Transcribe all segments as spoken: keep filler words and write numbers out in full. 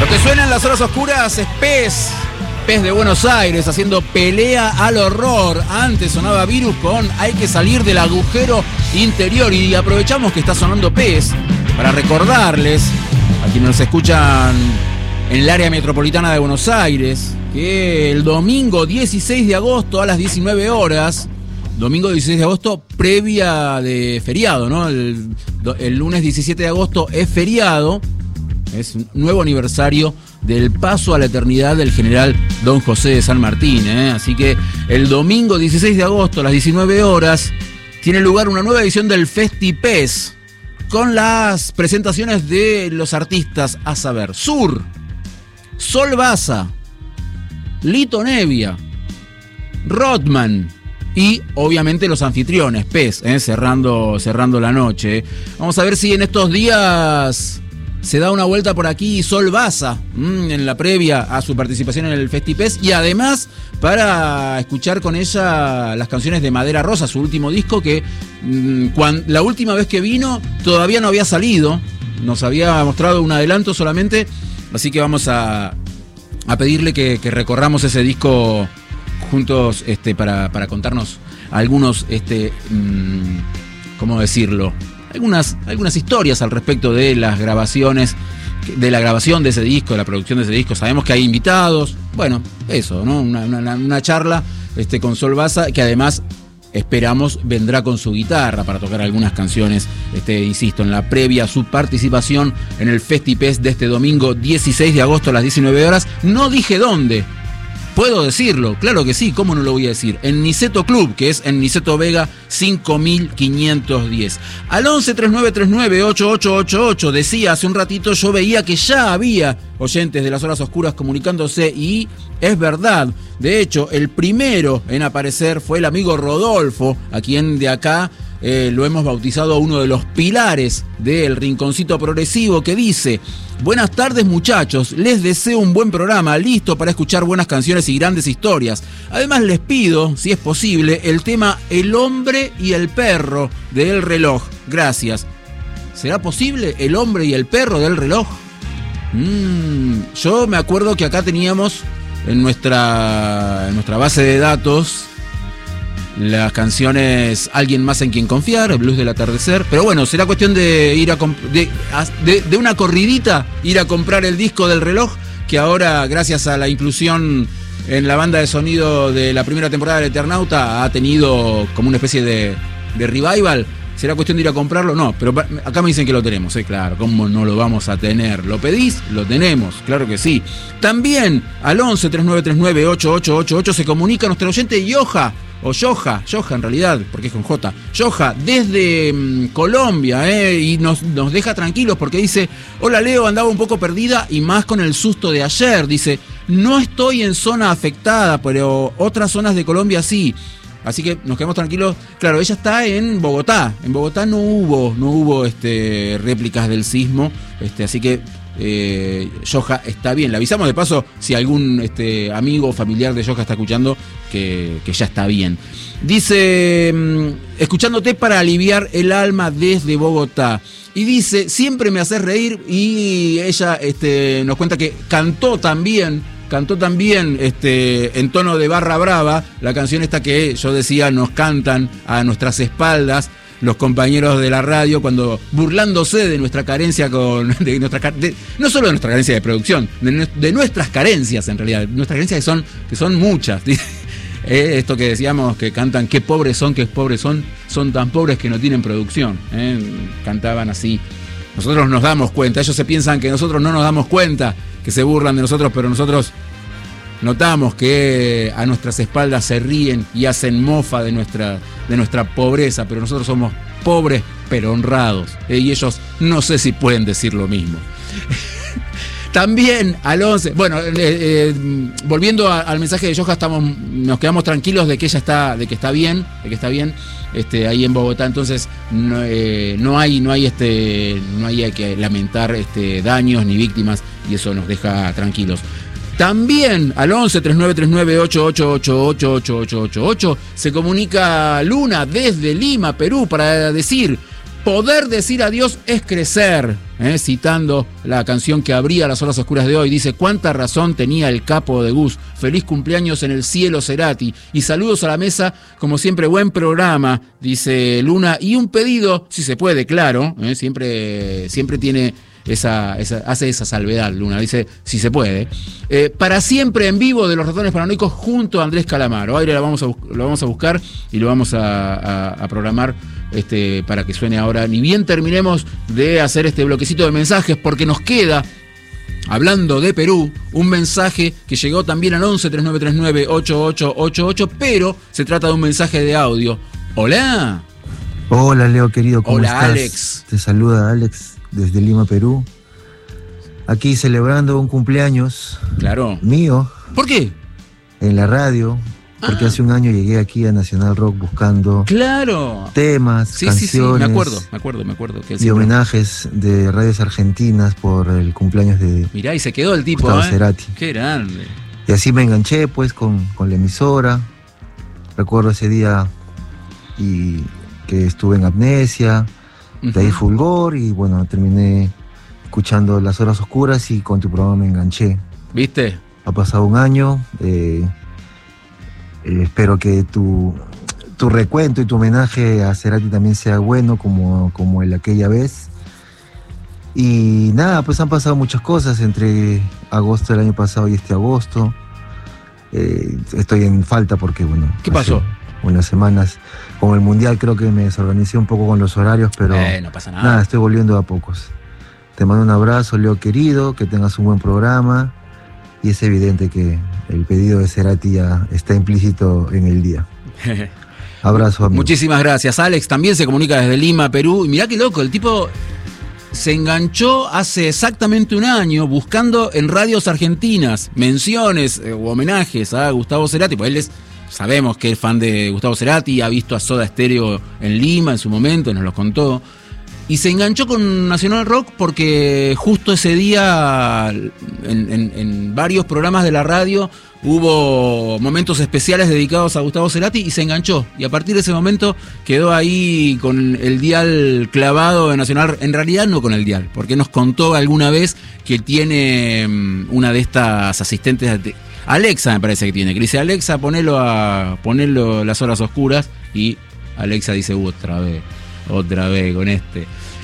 que suena en las horas oscuras es Pez, Pez de Buenos Aires, haciendo pelea al horror. Antes sonaba Virus con Hay que salir del agujero interior. Y aprovechamos que está sonando Pez para recordarles a quienes nos escuchan en el área metropolitana de Buenos Aires que el domingo dieciséis de agosto a las diecinueve horas, domingo dieciséis de agosto previa de feriado, ¿no? El, el lunes diecisiete de agosto es feriado. Es un nuevo aniversario del paso a la eternidad del general Don José de San Martín, ¿eh? Así que el domingo dieciséis de agosto a las diecinueve horas tiene lugar una nueva edición del FestiPez con las presentaciones de los artistas, a saber, Sur, Sol Baza, Lito Nevia, Rodman y obviamente los anfitriones, Pez, ¿eh? cerrando, cerrando la noche. Vamos a ver si en estos días se da una vuelta por aquí Sol Baza, mmm, en la previa a su participación en el FestiPez, y además para escuchar con ella las canciones de Madera Rosa, su último disco que mmm, cuando, la última vez que vino todavía no había salido, nos había mostrado un adelanto solamente, así que vamos a, a pedirle que, que recorramos ese disco juntos, este, para, para contarnos algunos, este, mmm, ¿cómo decirlo? Algunas, algunas historias al respecto de las grabaciones, de la grabación de ese disco, de la producción de ese disco. Sabemos que hay invitados, bueno, eso, ¿no? Una, una, una charla este, con Sol Baza, que además esperamos vendrá con su guitarra para tocar algunas canciones, este, insisto, en la previa a su participación en el FestiPez de este domingo dieciséis de agosto a las diecinueve horas. No dije dónde. ¿Puedo decirlo? Claro que sí, ¿cómo no lo voy a decir? En Niceto Club, que es en Niceto Vega cinco mil quinientos diez. Al once treinta y nueve treinta y nueve ochenta y ocho ochenta y ocho, decía hace un ratito, yo veía que ya había oyentes de las horas oscuras comunicándose, y es verdad. De hecho, el primero en aparecer fue el amigo Rodolfo, a quien de acá eh, lo hemos bautizado uno de los pilares del Rinconcito Progresivo, que dice: buenas tardes muchachos, les deseo un buen programa, listo para escuchar buenas canciones y grandes historias. Además les pido, si es posible, el tema El hombre y el perro de El Reloj. Gracias. ¿Será posible El hombre y el perro del Reloj? Mm, yo me acuerdo que acá teníamos en nuestra, en nuestra base de datos las canciones Alguien más en quien confiar, El blues del atardecer. Pero bueno, será cuestión de ir a de, de, de una corridita, ir a comprar el disco del Reloj, que ahora, gracias a la inclusión en la banda de sonido de la primera temporada del Eternauta, ha tenido como una especie de, de revival. ¿Será cuestión de ir a comprarlo? No, pero acá me dicen que lo tenemos, ¿eh? Claro, ¿cómo no lo vamos a tener? ¿Lo pedís? Lo tenemos, claro que sí. También al once treinta y nueve treinta y nueve ochenta y ocho ochenta y ocho se comunica nuestro oyente Yoja, o Yoja, Yoja en realidad, porque es con J, Yoja, desde mmm, Colombia, ¿eh? Y nos, nos deja tranquilos porque dice: hola Leo, andaba un poco perdida y más con el susto de ayer. Dice: no estoy en zona afectada, pero otras zonas de Colombia sí. Así que nos quedamos tranquilos. Claro, ella está en Bogotá. En Bogotá no hubo, no hubo este, réplicas del sismo. Este, así que eh, Yoja está bien. Le avisamos de paso, si algún este, amigo o familiar de Yoja está escuchando, que, que ya está bien. Dice: escuchándote para aliviar el alma desde Bogotá. Y dice: siempre me haces reír. Y ella este, nos cuenta que cantó también. Cantó también este, en tono de barra brava la canción esta que yo decía, nos cantan a nuestras espaldas los compañeros de la radio, cuando burlándose de nuestra carencia con de nuestra de, no solo de nuestra carencia de producción, de, de nuestras carencias en realidad, nuestras carencias que son, que son muchas. Eh, esto que decíamos, que cantan qué pobres son, qué pobres son, son tan pobres que no tienen producción. Eh, cantaban así. Nosotros nos damos cuenta, ellos se piensan que nosotros no nos damos cuenta, que se burlan de nosotros, pero nosotros notamos que a nuestras espaldas se ríen y hacen mofa de nuestra, de nuestra pobreza, pero nosotros somos pobres pero honrados, eh, y ellos no sé si pueden decir lo mismo. También al once, bueno, eh, eh, volviendo a, al mensaje de Yoja, estamos, nos quedamos tranquilos de que ella está, de que está bien, de que está bien, este, ahí en Bogotá. Entonces no, eh, no hay, no hay, este, no hay que lamentar este, daños ni víctimas, y eso nos deja tranquilos. También al once treinta y nueve treinta y nueve ochenta y ocho ochenta y ocho ochenta y ocho ochenta y ocho se comunica Luna desde Lima, Perú, para decir: Poder decir adiós es crecer, ¿eh? Citando la canción que abría las horas oscuras de hoy. Dice, cuánta razón tenía el capo de Gus. Feliz cumpleaños en el cielo, Cerati. Y saludos a la mesa, como siempre, buen programa, dice Luna. Y un pedido, si se puede, claro, ¿eh? siempre, siempre tiene esa, esa, hace esa salvedad, Luna. Dice, si se puede. Eh, para siempre en vivo de Los Ratones Paranoicos junto a Andrés Calamaro. Ahora lo vamos a, lo vamos a buscar y lo vamos a, a, a programar. Este, para que suene ahora, ni bien terminemos de hacer este bloquecito de mensajes, porque nos queda, hablando de Perú, un mensaje que llegó también al once, treinta y nueve treinta y nueve, ochenta y ocho ochenta y ocho, pero se trata de un mensaje de audio. Hola. Hola, Leo, querido, ¿cómo Hola, estás? Alex. Te saluda Alex desde Lima, Perú. Aquí celebrando un cumpleaños. Claro. Mío. ¿Por qué? En la radio. Porque ah. hace un año llegué aquí a Nacional Rock buscando claro. temas, sí, canciones. Sí, sí, me acuerdo, me acuerdo, me acuerdo. Que y siempre... homenajes de radios argentinas por el cumpleaños de Mirá, y se quedó el tipo, Gustavo ¿eh? Cerati. Qué grande. Y así me enganché, pues, con, con la emisora. Recuerdo ese día y que estuve en Amnesia, uh-huh. de ahí Fulgor, y bueno, terminé escuchando Las Horas Oscuras y con tu programa me enganché. ¿Viste? Ha pasado un año, eh, Eh, espero que tu, tu recuento y tu homenaje a Cerati también sea bueno como, como el aquella vez. Y nada, pues han pasado muchas cosas entre agosto del año pasado y este agosto. Eh, estoy en falta porque, bueno... ¿Qué pasó? Unas semanas, con el Mundial creo que me desorganicé un poco con los horarios, pero... Eh, no pasa nada. Nada, estoy volviendo a pocos. Te mando un abrazo, Leo querido, que tengas un buen programa. Y es evidente que el pedido de Cerati ya está implícito en el día. Abrazo, amigo. Muchísimas gracias. Alex también se comunica desde Lima, Perú. Y mirá qué loco, el tipo se enganchó hace exactamente un año buscando en radios argentinas menciones eh, o homenajes a Gustavo Cerati. Pues él es, sabemos que es fan de Gustavo Cerati, ha visto a Soda Stereo en Lima en su momento, nos lo contó. Y se enganchó con Nacional Rock porque justo ese día en, en, en varios programas de la radio hubo momentos especiales dedicados a Gustavo Cerati y se enganchó. Y a partir de ese momento quedó ahí con el dial clavado de Nacional. En realidad no con el dial, porque nos contó alguna vez que tiene una de estas asistentes de Alexa, me parece que tiene, que dice, Alexa, ponelo a ponelo Las Horas Oscuras, y Alexa dice, uh, otra vez. Otra vez con este.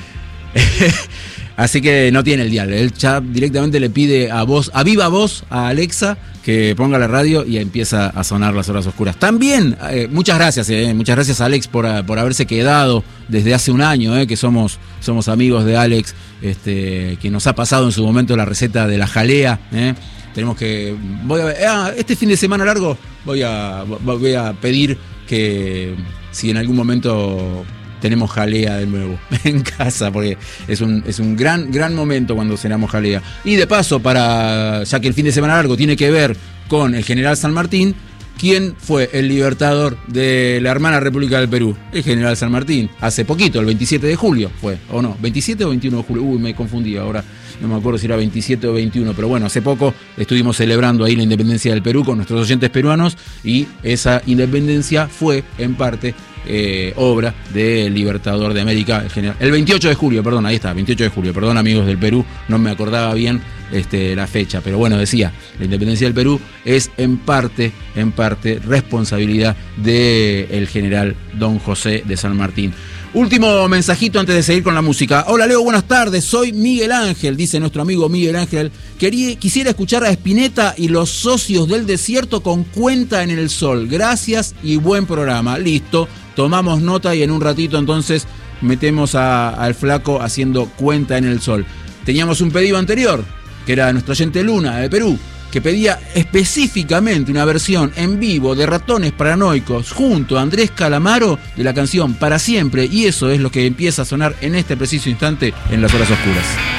Así que no tiene el dial. Él ya directamente le pide a voz, a viva voz, a Alexa que ponga la radio y empieza a sonar Las Horas Oscuras. También, eh, muchas gracias, eh, muchas gracias a Alex por, por haberse quedado desde hace un año, eh, que somos, somos amigos de Alex, este, que nos ha pasado en su momento la receta de la jalea. Eh. Tenemos que. Voy a, ah, este fin de semana largo voy a, voy a pedir que si en algún momento tenemos jalea de nuevo en casa, porque es un, es un gran, gran momento cuando cenamos jalea. Y de paso, para ya que el fin de semana largo tiene que ver con el general San Martín, ¿quién fue el libertador de la hermana República del Perú? El general San Martín. Hace poquito, el veintisiete de julio fue, ¿o no? ¿veintisiete o veintiuno de julio? Uy, me confundí ahora. No me acuerdo si era veintisiete o veintiuno, pero bueno, hace poco estuvimos celebrando ahí la independencia del Perú con nuestros oyentes peruanos y esa independencia fue, en parte, Eh, obra del libertador de América, el general. El veintiocho de julio, perdón, ahí está, veintiocho de julio, perdón amigos del Perú, no me acordaba bien este, la fecha, pero bueno, decía, la independencia del Perú es en parte, en parte, responsabilidad del general Don José de San Martín. Último mensajito antes de seguir con la música. Hola Leo, buenas tardes, soy Miguel Ángel, dice nuestro amigo Miguel Ángel. Quería, quisiera escuchar a Spinetta y los Socios del Desierto con Cuenta en el Sol. Gracias y buen programa. Listo, tomamos nota y en un ratito entonces metemos a, al flaco haciendo Cuenta en el Sol. Teníamos un pedido anterior, que era de nuestro oyente Luna, de Perú, que pedía específicamente una versión en vivo de Ratones Paranoicos junto a Andrés Calamaro de la canción Para Siempre, y eso es lo que empieza a sonar en este preciso instante en Las Horas Oscuras.